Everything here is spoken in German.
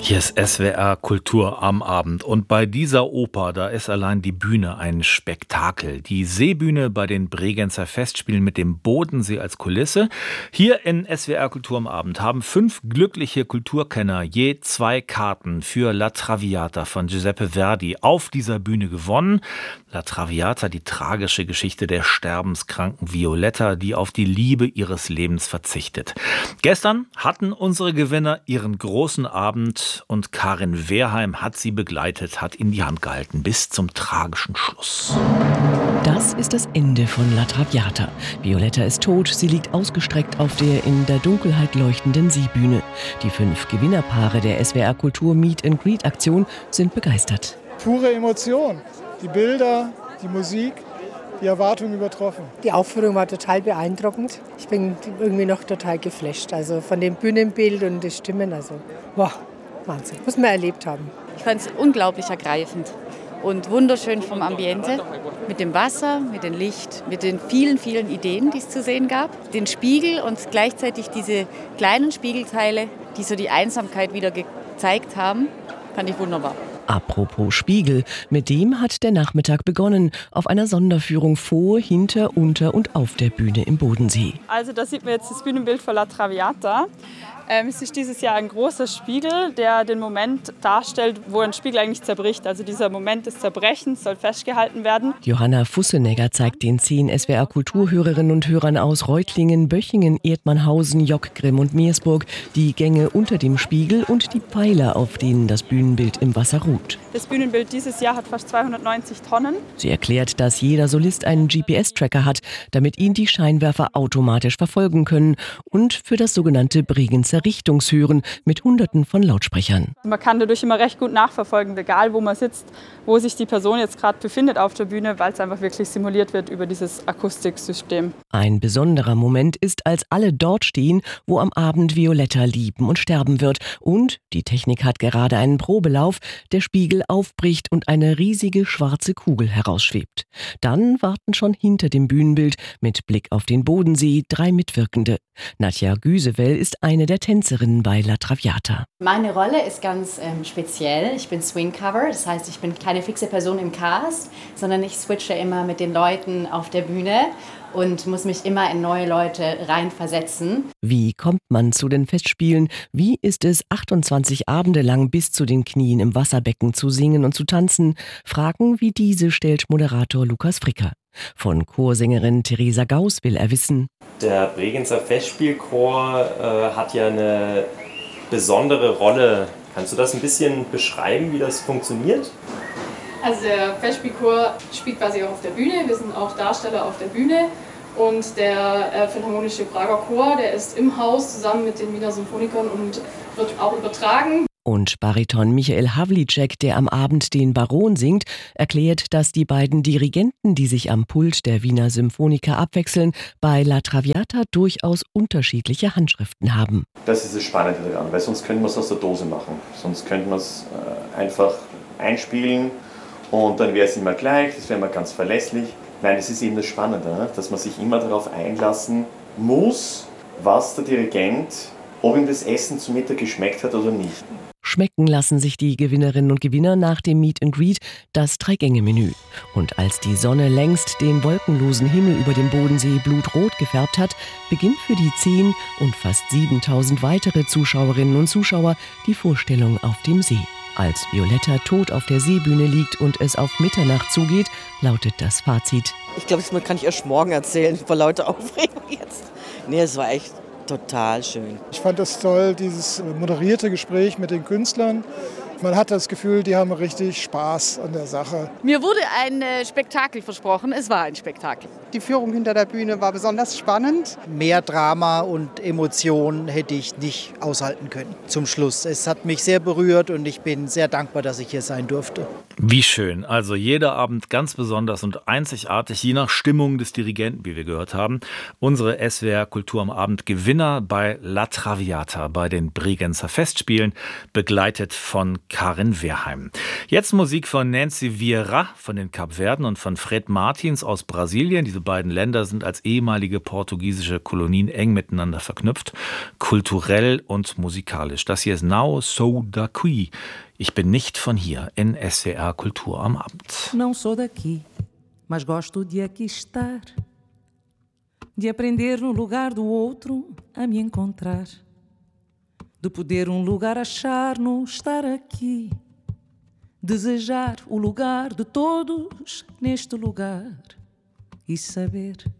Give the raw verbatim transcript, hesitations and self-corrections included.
Hier ist S W R Kultur am Abend. Und bei dieser Oper, da ist allein die Bühne ein Spektakel. Die Seebühne bei den Bregenzer Festspielen mit dem Bodensee als Kulisse. Hier in S W R Kultur am Abend haben fünf glückliche Kulturkenner je zwei Karten für La Traviata von Giuseppe Verdi auf dieser Bühne gewonnen. La Traviata, die tragische Geschichte der sterbenskranken Violetta, die auf die Liebe ihres Lebens verzichtet. Gestern hatten unsere Gewinner ihren großen Abend und Karin Wehrheim hat sie begleitet, hat in die Hand gehalten bis zum tragischen Schluss. Das ist das Ende von La Traviata. Violetta ist tot, sie liegt ausgestreckt auf der in der Dunkelheit leuchtenden Seebühne. Die fünf Gewinnerpaare der S W R Kultur Meet and Greet Aktion sind begeistert. Pure Emotion, die Bilder, die Musik, die Erwartungen übertroffen. Die Aufführung war total beeindruckend. Ich bin irgendwie noch total geflasht, also von dem Bühnenbild und den Stimmen, also wow, Wahnsinn, muss man erlebt haben. Ich fand es unglaublich ergreifend und wunderschön vom Ambiente, mit dem Wasser, mit dem Licht, mit den vielen, vielen Ideen, die es zu sehen gab, den Spiegel und gleichzeitig diese kleinen Spiegelteile, die so die Einsamkeit wieder gezeigt haben, fand ich wunderbar. Apropos Spiegel, mit dem hat der Nachmittag begonnen, auf einer Sonderführung vor, hinter, unter und auf der Bühne im Bodensee. Also da sieht man jetzt das Bühnenbild von La Traviata. Ähm, es ist dieses Jahr ein großer Spiegel, der den Moment darstellt, wo ein Spiegel eigentlich zerbricht. Also dieser Moment des Zerbrechens soll festgehalten werden. Johanna Fussenegger zeigt den zehn S W R Kulturhörerinnen und Hörern aus Reutlingen, Böchingen, Erdmannhausen, Jockgrimm und Meersburg die Gänge unter dem Spiegel und die Pfeiler, auf denen das Bühnenbild im Wasser ruht. Das Bühnenbild dieses Jahr hat fast zweihundertneunzig Tonnen. Sie erklärt, dass jeder Solist einen G P S-Tracker hat, damit ihn die Scheinwerfer automatisch verfolgen können und für das sogenannte Bregenzer Richtungshören mit Hunderten von Lautsprechern. Man kann dadurch immer recht gut nachverfolgen, egal wo man sitzt, wo sich die Person jetzt gerade befindet auf der Bühne, weil es einfach wirklich simuliert wird über dieses Akustiksystem. Ein besonderer Moment ist, als alle dort stehen, wo am Abend Violetta lieben und sterben wird. Und die Technik hat gerade einen Probelauf, der Spiegel aufbricht und eine riesige schwarze Kugel herausschwebt. Dann warten schon hinter dem Bühnenbild mit Blick auf den Bodensee drei Mitwirkende. Nadja Güsewell ist eine der Tänzerinnen bei La Traviata. Meine Rolle ist ganz ähm, speziell. Ich bin Swing-Cover, das heißt, ich bin keine fixe Person im Cast, sondern ich switche immer mit den Leuten auf der Bühne und muss mich immer in neue Leute reinversetzen. Wie kommt man zu den Festspielen? Wie ist es, achtundzwanzig Abende lang bis zu den Knien im Wasserbecken zu singen und zu tanzen? Fragen wie diese stellt Moderator Lukas Fricker. Von Chorsängerin Theresa Gauss will er wissen. Der Bregenzer Festspielchor äh, hat ja eine besondere Rolle. Kannst du das ein bisschen beschreiben, wie das funktioniert? Also der Festspielchor spielt quasi auch auf der Bühne. Wir sind auch Darsteller auf der Bühne. Und der äh, Philharmonische Prager Chor, der ist im Haus zusammen mit den Wiener Symphonikern und wird auch übertragen. Und Bariton Michael Havlicek, der am Abend den Baron singt, erklärt, dass die beiden Dirigenten, die sich am Pult der Wiener Symphoniker abwechseln, bei La Traviata durchaus unterschiedliche Handschriften haben. Das ist das Spannende daran, weil sonst könnten wir es aus der Dose machen. Sonst könnten wir es äh, einfach einspielen und dann wäre es immer gleich, das wäre immer ganz verlässlich. Nein, das ist eben das Spannende, ne? Dass man sich immer darauf einlassen muss, was der Dirigent, ob ihm das Essen zum Mittag geschmeckt hat oder nicht. Schmecken lassen sich die Gewinnerinnen und Gewinner nach dem Meet and Greet das Drei-Gänge-Menü. Und als die Sonne längst den wolkenlosen Himmel über dem Bodensee blutrot gefärbt hat, beginnt für die zehn und fast siebentausend weitere Zuschauerinnen und Zuschauer die Vorstellung auf dem See. Als Violetta tot auf der Seebühne liegt und es auf Mitternacht zugeht, lautet das Fazit. Ich glaube, das kann ich erst morgen erzählen, vor lauter Aufregung jetzt. Nee, es war echt total schön. Ich fand es toll, dieses moderierte Gespräch mit den Künstlern. Man hat das Gefühl, die haben richtig Spaß an der Sache. Mir wurde ein äh, Spektakel versprochen. Es war ein Spektakel. Die Führung hinter der Bühne war besonders spannend. Mehr Drama und Emotionen hätte ich nicht aushalten können zum Schluss. Es hat mich sehr berührt und ich bin sehr dankbar, dass ich hier sein durfte. Wie schön. Also jeder Abend ganz besonders und einzigartig, je nach Stimmung des Dirigenten, wie wir gehört haben. Unsere S W R Kultur am Abend Gewinner bei La Traviata, bei den Bregenzer Festspielen, begleitet von Karin Wehrheim. Jetzt Musik von Nancy Vieira von den Kapverden und von Fred Martins aus Brasilien. Diese beiden Länder sind als ehemalige portugiesische Kolonien eng miteinander verknüpft, kulturell und musikalisch. Das hier ist Não Sou Daqui. Ich bin nicht von hier in S W R Kultur am Abend. Não sou daqui, mas gosto de aqui estar, de aprender no lugar do outro a me encontrar, de poder um lugar achar no estar aqui, desejar o lugar de todos neste lugar e saber